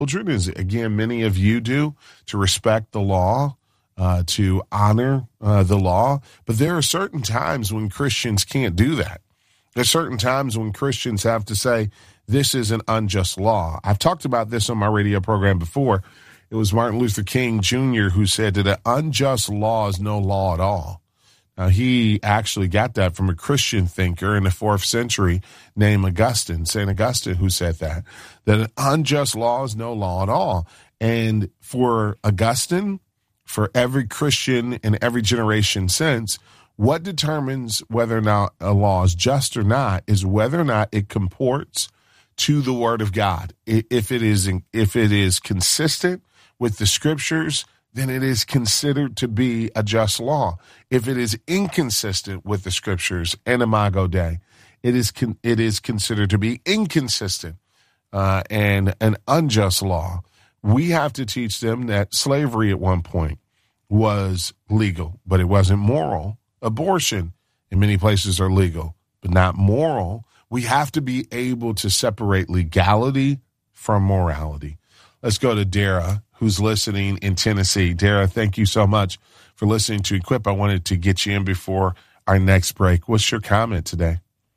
children, as again, many of you do, to respect the law, to honor the law. But there are certain times when Christians can't do that. There's certain times when Christians have to say, this is an unjust law. I've talked about this on my radio program before. It was Martin Luther King Jr. who said that an unjust law is no law at all. Now, he actually got that from a Christian thinker in the 4th century named Augustine, St. Augustine, who said that an unjust law is no law at all. And for Augustine, for every Christian in every generation since, what determines whether or not a law is just or not is whether or not it comports to the Word of God. If it is consistent with the Scriptures, then it is considered to be a just law. If it is inconsistent with the Scriptures and Imago Dei, it is considered to be inconsistent and an unjust law. We have to teach them that slavery at one point was legal, but it wasn't moral. Abortion in many places are legal, but not moral. We have to be able to separate legality from morality. Let's go to Dara, who's listening in Tennessee. Dara, thank you so much for listening to Equip. I wanted to get you in before our next break. What's your comment today?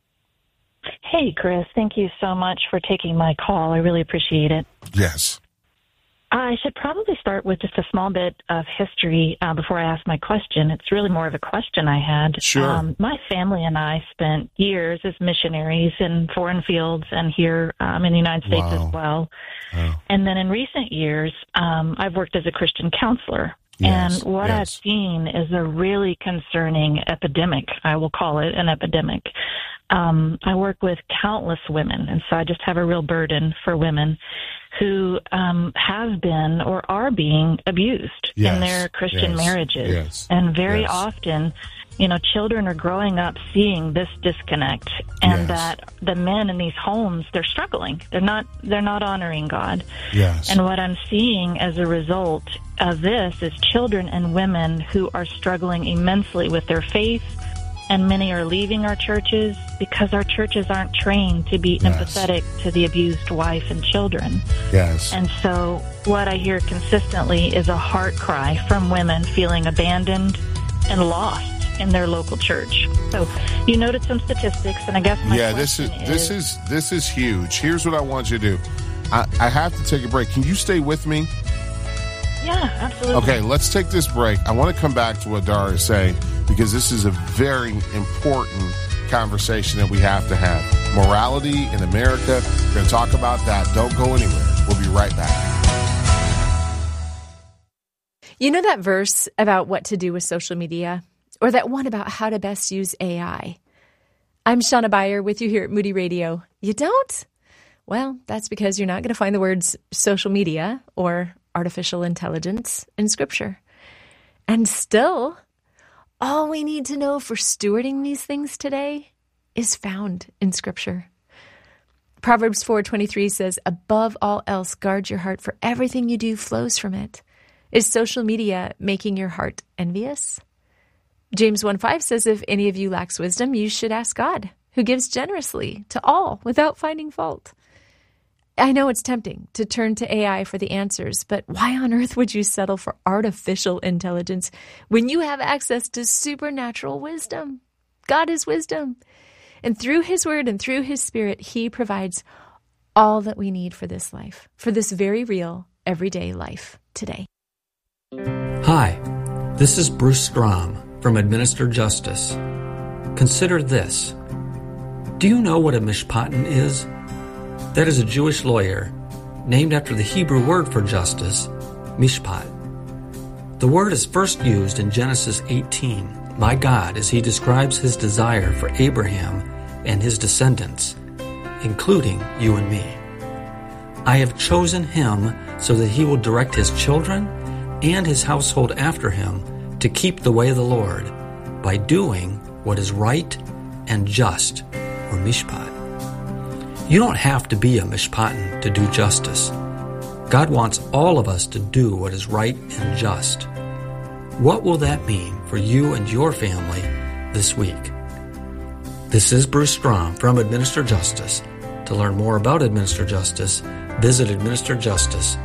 Hey, Chris. Thank you so much for taking my call. I really appreciate it. Yes. I should probably start with just a small bit of history before I ask my question. It's really more of a question I had. Sure. My family and I spent years as missionaries in foreign fields and here in the United States as well. Wow. And then in recent years, I've worked as a Christian counselor. Yes, and what I've seen is a really concerning epidemic. I will call it an epidemic. I work with countless women, and so I just have a real burden for women who have been or are being abused in their Christian marriages. Yes. And very often, children are growing up seeing this disconnect and that the men in these homes, they're struggling. They're not honoring God. Yes. And what I'm seeing as a result of this is children and women who are struggling immensely with their faith, and many are leaving our churches because our churches aren't trained to be empathetic to the abused wife and children. Yes. And so what I hear consistently is a heart cry from women feeling abandoned and lost in their local church. So you noted some statistics, and I guess my question this is huge. Here's what I want you to do. I have to take a break. Can you stay with me? Yeah, absolutely. Okay, let's take this break. I want to come back to what Dara is saying, because this is a very important conversation that we have to have. Morality in America. We're going to talk about that. Don't go anywhere. We'll be right back. You know that verse about what to do with social media? Or that one about how to best use AI? I'm Shauna Beyer with you here at Moody Radio. You don't? Well, that's because you're not going to find the words social media or artificial intelligence in Scripture. And still, all we need to know for stewarding these things today is found in Scripture. Proverbs 4:23 says, above all else, guard your heart, for everything you do flows from it. Is social media making your heart envious? James 1:5 says, if any of you lacks wisdom, you should ask God, who gives generously to all without finding fault. I know it's tempting to turn to AI for the answers, but why on earth would you settle for artificial intelligence when you have access to supernatural wisdom? God is wisdom. And through His Word and through His Spirit, He provides all that we need for this life, for this very real, everyday life today. Hi, this is Bruce Strom from Administer Justice. Consider this. Do you know what a mishpatim is? That is a Jewish lawyer, named after the Hebrew word for justice, mishpat. The word is first used in Genesis 18 by God as He describes His desire for Abraham and his descendants, including you and me. I have chosen him so that he will direct his children and his household after him to keep the way of the Lord by doing what is right and just, or mishpat. You don't have to be a mishpatim to do justice. God wants all of us to do what is right and just. What will that mean for you and your family this week? This is Bruce Strom from Administer Justice. To learn more about Administer Justice, visit administerjustice.org.